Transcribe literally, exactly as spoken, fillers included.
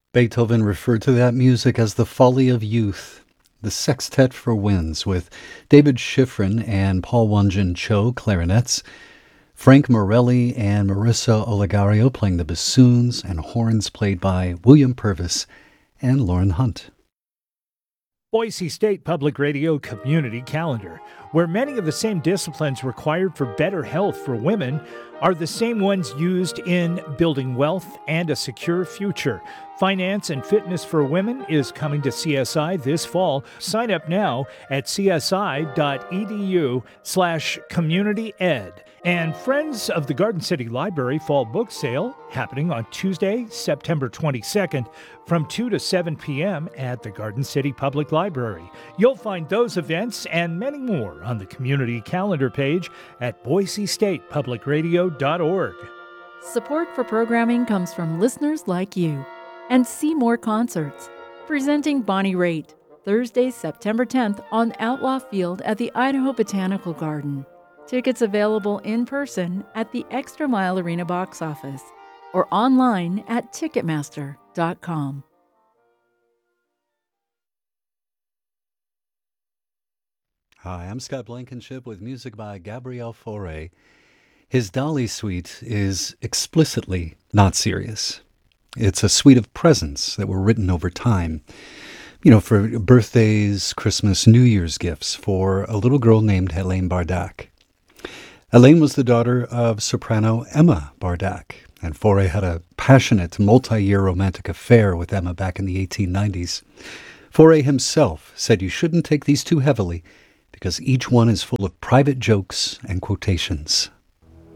Beethoven referred to that music as the folly of youth. The Sextet for Winds with David Schifrin and Paul Wanjin Cho clarinets, Frank Morelli and Marissa Olegario playing the bassoons, and horns played by William Purvis and Lauren Hunt. Boise State Public Radio Community Calendar, where many of the same disciplines required for better health for women are the same ones used in building wealth and a secure future. Finance and Fitness for Women is coming to C S I this fall. Sign up now at csi.edu slash community ed. And Friends of the Garden City Library Fall Book Sale happening on Tuesday, September twenty-second from two to seven p.m. at the Garden City Public Library. You'll find those events and many more on the community calendar page at boise state public radio dot org. Support for programming comes from listeners like you. And Seymour Concerts, presenting Bonnie Raitt, Thursday, September tenth on Outlaw Field at the Idaho Botanical Garden. Tickets available in person at the Extra Mile Arena box office or online at ticketmaster dot com. Hi, I'm Scott Blankenship with music by Gabriel Fauré. His Dolly Suite is explicitly not serious. It's a suite of presents that were written over time, you know, for birthdays, Christmas, New Year's gifts for a little girl named Helene Bardak. Helene was the daughter of soprano Emma Bardak, and Fauré had a passionate, multi-year romantic affair with Emma back in the eighteen nineties. Fauré himself said you shouldn't take these too heavily because each one is full of private jokes and quotations.